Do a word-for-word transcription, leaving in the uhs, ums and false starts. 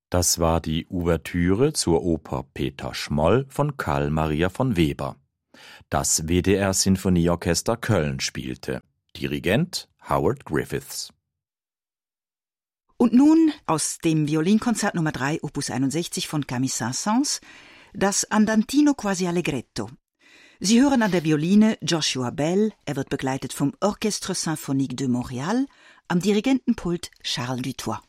Das war die Ouvertüre zur Oper Peter Schmoll von Carl Maria von Weber. Das W D R-Sinfonieorchester Köln spielte. Dirigent Howard Griffiths. Und nun aus dem Violinkonzert Nummer drei, Opus einundsechzig von Camille Saint-Saëns, das Andantino quasi allegretto. Sie hören an der Violine Joshua Bell, er wird begleitet vom Orchestre Symphonique de Montréal, am Dirigentenpult Charles Dutoit.